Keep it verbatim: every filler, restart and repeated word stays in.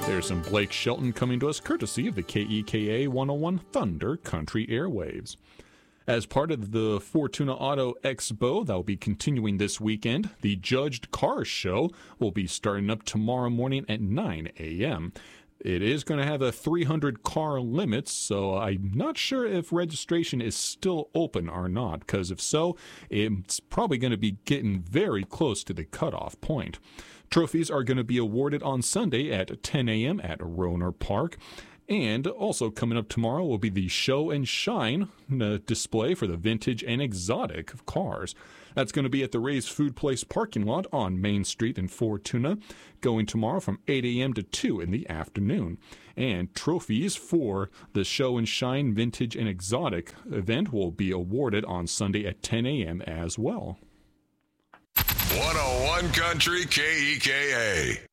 There's some Blake Shelton coming to us courtesy of the K E K A one oh one Thunder Country Airwaves. As part of the Fortuna Auto Expo that will be continuing this weekend, the Judged Cars Show will be starting up tomorrow morning at nine a.m. It is going to have a three hundred car limit, so I'm not sure if registration is still open or not, because if so, it's probably going to be getting very close to the cutoff point. Trophies are going to be awarded on Sunday at ten a.m. at Roner Park. And also coming up tomorrow will be the Show and Shine uh, display for the vintage and exotic cars. That's going to be at the Ray's Food Place parking lot on Main Street in Fortuna, going tomorrow from eight a.m. to two in the afternoon. And trophies for the Show and Shine Vintage and Exotic event will be awarded on Sunday at ten a.m. as well. one oh one Country K E K A.